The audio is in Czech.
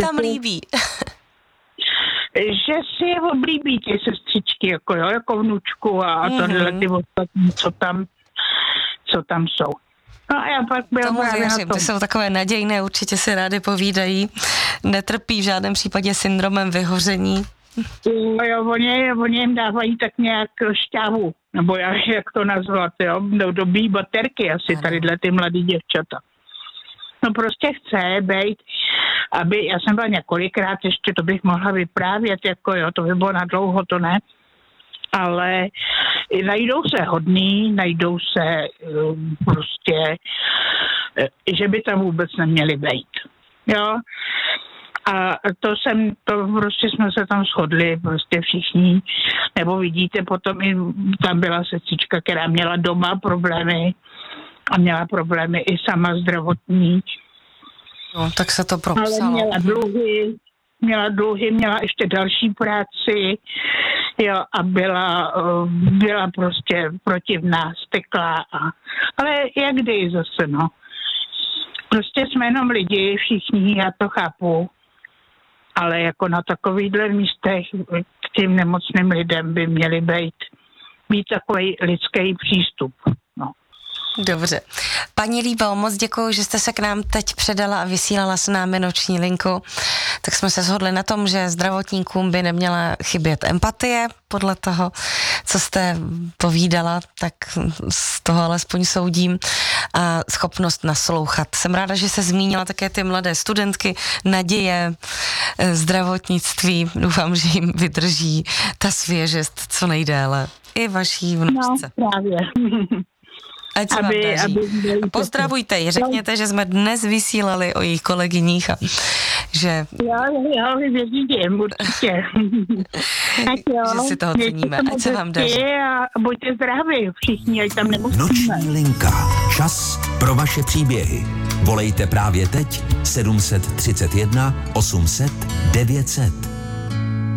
vám líbí? Že si je oblíbí ty sestřičky, jako vnučku a tohle ty ostatní, co tam jsou. No a já pak byla tomu právě věřím, na tom. ty jsou takové nadějné, určitě si rády povídají, netrpí v žádném případě syndromem vyhoření. Jo, oni jim dávají tak nějak šťávu, nebo jak to nazvat, jo, dobí baterky asi tadyhle ty mladý děvčata. No prostě chce být, aby, já jsem byla několikrát, ještě to bych mohla vyprávět, to by bylo na dlouho, to ne, ale najdou se hodný, najdou se prostě, že by tam vůbec neměli být, jo. A to prostě jsme se tam shodli, prostě všichni, nebo vidíte, potom tam byla sestřička, která měla doma problémy a měla problémy i sama zdravotní. No, tak se to propsalo. Ale měla dluhy, měla ještě další práci, jo, a byla prostě protivná, steklá. Ale jak kdy zase, no. Prostě jsme jenom lidi, všichni, já to chápu, ale jako na takovýchhle místech k těm nemocným lidem by měli být takový lidský přístup, no. Dobře. Paní Líbo, moc děkuju, že jste se k nám teď předala a vysílala s námi noční linku. Tak jsme se shodli na tom, že zdravotníkům by neměla chybět empatie, podle toho, co jste povídala, tak z toho alespoň soudím, a schopnost naslouchat. Jsem ráda, že se zmínila také ty mladé studentky, naděje, zdravotnictví. Doufám, že jim vydrží ta svěžest co nejdéle. I vaší vnučce. No, právě. Ať se vám daří. Pozdravujte ji, řekněte, že jsme dnes vysílali o jejich kolegyních a že... Jo, věřím, určitě. Tak jo, že si toho ceníme. Ať se vám daří. A buďte zdraví všichni, ať tam nemusíme. Noční linka. Čas pro vaše příběhy. Volejte právě teď 731 800 900.